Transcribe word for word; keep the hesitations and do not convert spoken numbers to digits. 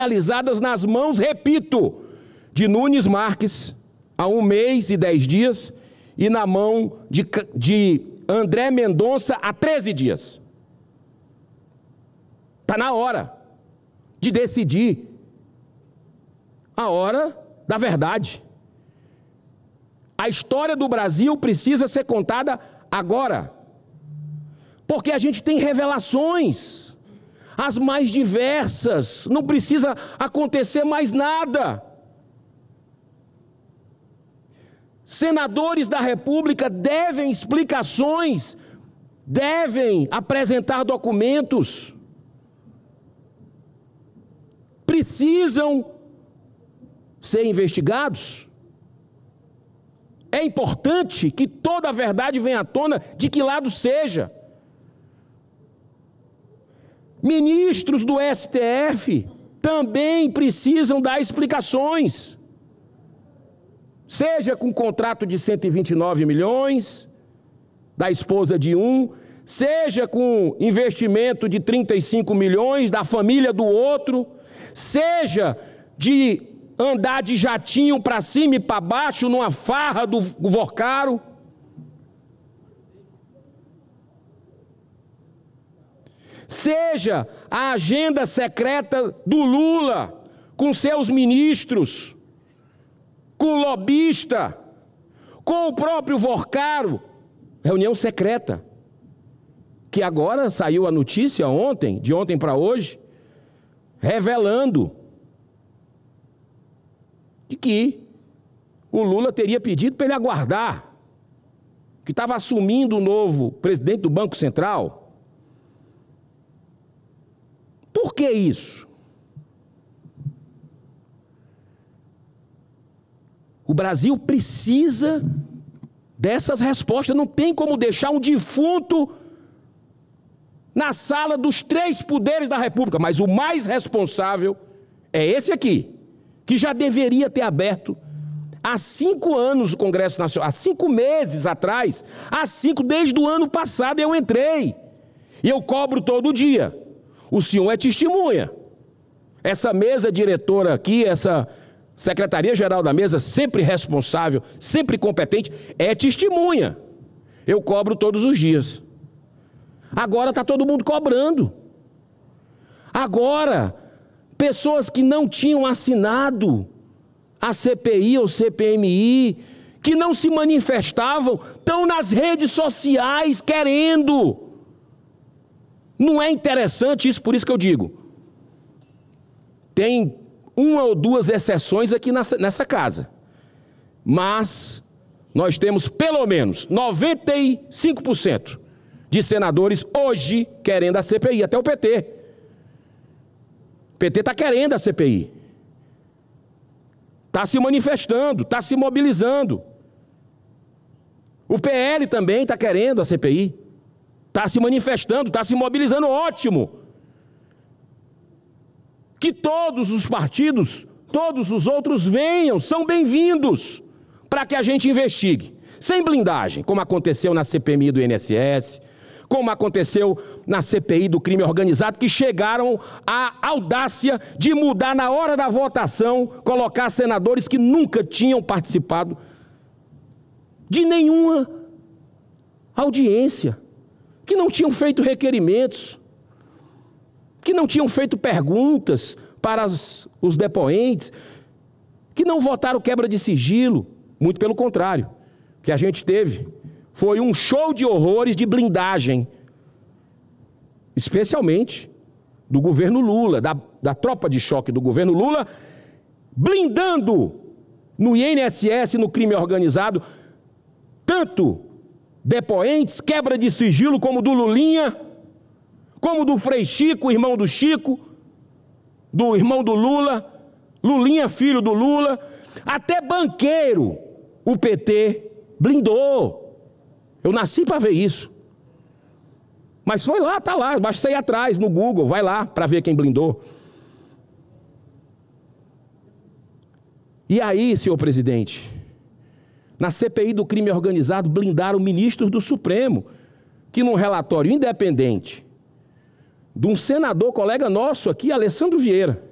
realizadas nas mãos, repito, de Nunes Marques, há um mês e dez dias, e na mão de, de André Mendonça, há treze dias. Está na hora de decidir, a hora da verdade. A história do Brasil precisa ser contada agora, porque a gente tem revelações, as mais diversas, não precisa acontecer mais nada. Senadores da República devem explicações, devem apresentar documentos, precisam ser investigados. É importante que toda a verdade venha à tona, de que lado seja. Ministros do S T F também precisam dar explicações. Seja com contrato de cento e vinte e nove milhões, da esposa de um, seja com investimento de trinta e cinco milhões da família do outro, seja de andar de jatinho para cima e para baixo numa farra do Vorcaro. Seja a agenda secreta do Lula com seus ministros, com o lobista, com o próprio Vorcaro, reunião secreta, que agora saiu a notícia ontem, de ontem para hoje, revelando de que o Lula teria pedido para ele aguardar, que estava assumindo o novo presidente do Banco Central. Por que isso? O Brasil precisa dessas respostas, não tem como deixar um defunto na sala dos três poderes da República, mas o mais responsável é esse aqui, que já deveria ter aberto há cinco anos o Congresso Nacional, há cinco meses atrás, há cinco, desde o ano passado eu entrei, e eu cobro todo dia. O senhor é testemunha. Essa mesa diretora aqui, essa Secretaria-Geral da Mesa, sempre responsável, sempre competente, é testemunha. Eu cobro todos os dias. Agora está todo mundo cobrando. Agora, pessoas que não tinham assinado a C P I ou C P M I, que não se manifestavam, estão nas redes sociais querendo. Não é interessante isso, por isso que eu digo. Tem uma ou duas exceções aqui nessa, nessa casa. Mas nós temos pelo menos noventa e cinco por cento de senadores hoje querendo a C P I, até o P T. O P T está querendo a C P I. Está se manifestando, está se mobilizando. O P L também está querendo a C P I. Está se manifestando, está se mobilizando, ótimo. Que todos os partidos, todos os outros venham, são bem-vindos para que a gente investigue. Sem blindagem, como aconteceu na C P M I do I N S S, como aconteceu na C P I do crime organizado, que chegaram à audácia de mudar na hora da votação, colocar senadores que nunca tinham participado de nenhuma audiência, que não tinham feito requerimentos, que não tinham feito perguntas para as, os depoentes, que não votaram quebra de sigilo, muito pelo contrário. O que a gente teve foi um show de horrores de blindagem, especialmente do governo Lula, da, da tropa de choque do governo Lula, blindando no I N S S, no crime organizado, tanto depoentes, quebra de sigilo, como do Lulinha, como do Frei Chico, irmão do Chico, do irmão do Lula, Lulinha, filho do Lula, até banqueiro, o P T blindou. Eu nasci para ver isso. Mas foi lá, tá lá, basta ir atrás no Google, vai lá para ver quem blindou. E aí, senhor presidente, na C P I do crime organizado, blindaram ministros do Supremo, que num relatório independente de um senador, colega nosso aqui, Alessandro Vieira,